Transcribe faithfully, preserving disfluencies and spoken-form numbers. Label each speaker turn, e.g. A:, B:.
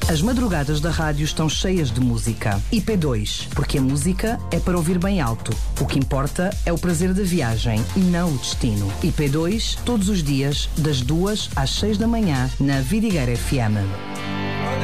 A: As madrugadas da rádio estão cheias de música. I P dois, porque a música é para ouvir bem alto. O que importa é o prazer da viagem e não o destino. I P dois, todos os dias, das duas às seis da manhã, na Vidigueira F M.